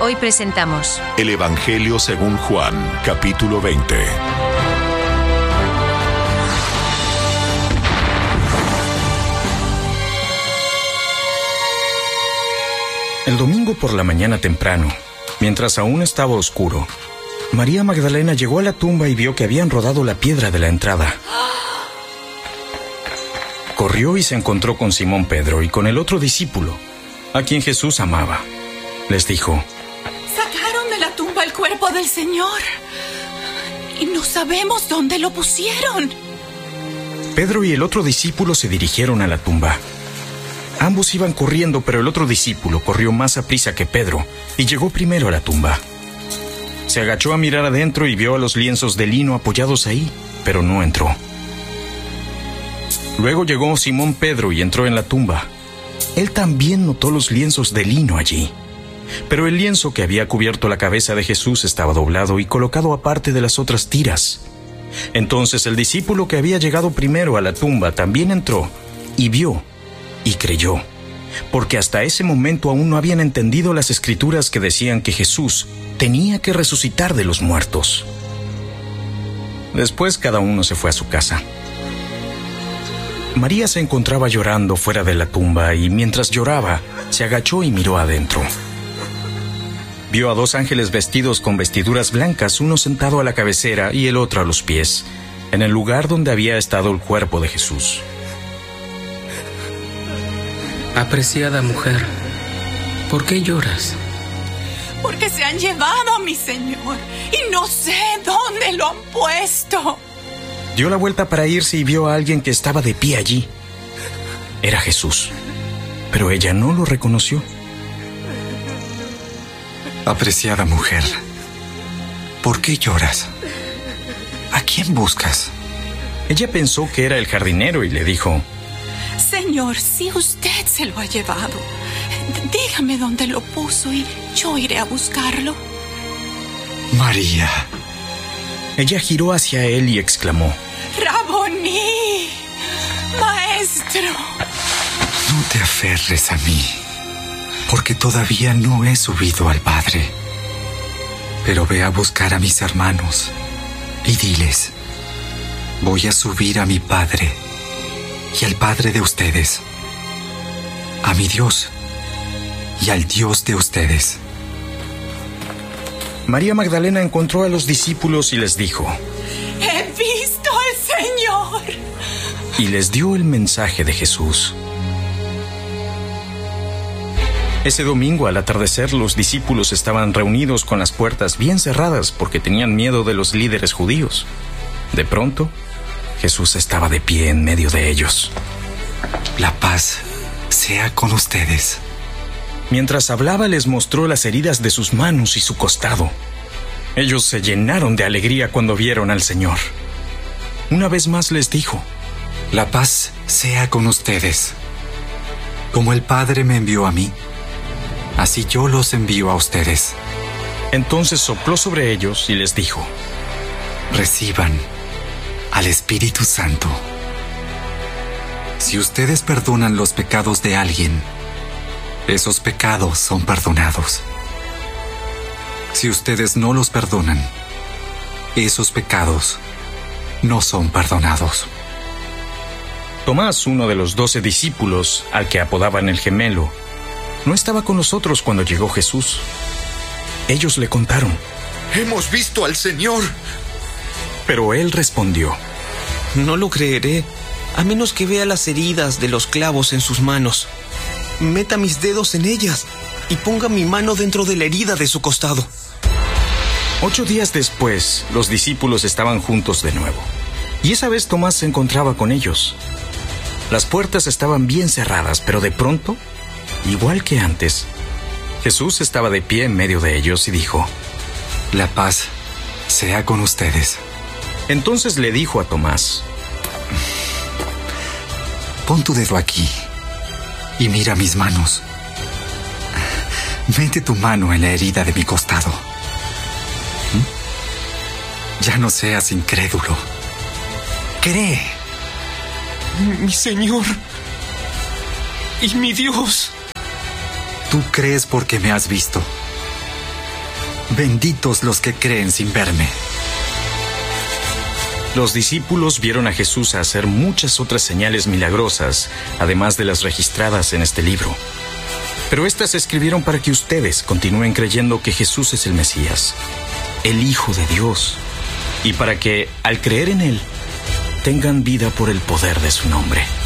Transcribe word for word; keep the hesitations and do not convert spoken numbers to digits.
Hoy presentamos el Evangelio según Juan, capítulo veinte. El domingo por la mañana temprano, mientras aún estaba oscuro, María Magdalena llegó a la tumba y vio que habían rodado la piedra de la entrada. Corrió y se encontró con Simón Pedro y con el otro discípulo, a quien Jesús amaba. Les dijo: Sacaron de la tumba el cuerpo del Señor y no sabemos dónde lo pusieron. Pedro y el otro discípulo se dirigieron a la tumba. Ambos iban corriendo, pero el otro discípulo corrió más aprisa que Pedro y llegó primero a la tumba. Se agachó a mirar adentro y vio a los lienzos de lino apoyados ahí, pero no entró. Luego llegó Simón Pedro y entró en la tumba. Él también notó los lienzos de lino allí, pero el lienzo que había cubierto la cabeza de Jesús estaba doblado y colocado aparte de las otras tiras. Entonces el discípulo que había llegado primero a la tumba también entró y vio y creyó, porque hasta ese momento aún no habían entendido las escrituras que decían que Jesús tenía que resucitar de los muertos. Después cada uno se fue a su casa. María se encontraba llorando fuera de la tumba y mientras lloraba, se agachó y miró adentro. Vio a dos ángeles vestidos con vestiduras blancas, uno sentado a la cabecera y el otro a los pies, en el lugar donde había estado el cuerpo de Jesús. Apreciada mujer, ¿por qué lloras? Porque se han llevado a mi Señor y no sé dónde lo han puesto. Dio la vuelta para irse y vio a alguien que estaba de pie allí. Era Jesús, pero ella no lo reconoció. Apreciada mujer, ¿por qué lloras? ¿A quién buscas? Ella pensó que era el jardinero y le dijo: Señor, si usted se lo ha llevado, dígame dónde lo puso y yo iré a buscarlo. María. Ella giró hacia él y exclamó: Raboní, maestro. No te aferres a mí, porque todavía no he subido al Padre. Pero ve a buscar a mis hermanos y diles: voy a subir a mi Padre y al Padre de ustedes, a mi Dios y al Dios de ustedes. María Magdalena encontró a los discípulos y les dijo: He visto al Señor. Y les dio el mensaje de Jesús. Ese domingo, al atardecer, los discípulos estaban reunidos con las puertas bien cerradas porque tenían miedo de los líderes judíos. De pronto, Jesús estaba de pie en medio de ellos. La paz sea con ustedes. Mientras hablaba, les mostró las heridas de sus manos y su costado. Ellos se llenaron de alegría cuando vieron al Señor. Una vez más les dijo: La paz sea con ustedes. Como el Padre me envió a mí, así yo los envío a ustedes. Entonces sopló sobre ellos y les dijo: Reciban al Espíritu Santo. Si ustedes perdonan los pecados de alguien, esos pecados son perdonados. Si ustedes no los perdonan, esos pecados no son perdonados. Tomás, uno de los doce discípulos, al que apodaban el gemelo, no estaba con nosotros cuando llegó Jesús. Ellos le contaron: ¡Hemos visto al Señor! Pero él respondió: No lo creeré, a menos que vea las heridas de los clavos en sus manos. Meta mis dedos en ellas y ponga mi mano dentro de la herida de su costado. Ocho días después, los discípulos estaban juntos de nuevo, y esa vez Tomás se encontraba con ellos. Las puertas estaban bien cerradas, pero de pronto, igual que antes, Jesús estaba de pie en medio de ellos y dijo: La paz sea con ustedes. Entonces le dijo a Tomás: Pon tu dedo aquí y mira mis manos. Mete tu mano en la herida de mi costado. ¿Mm? Ya no seas incrédulo. Cree. Mi Señor y mi Dios. Tú crees porque me has visto. Benditos los que creen sin verme. Los discípulos vieron a Jesús hacer muchas otras señales milagrosas, además de las registradas en este libro. Pero estas se escribieron para que ustedes continúen creyendo que Jesús es el Mesías, el Hijo de Dios, y para que, al creer en Él, tengan vida por el poder de su nombre.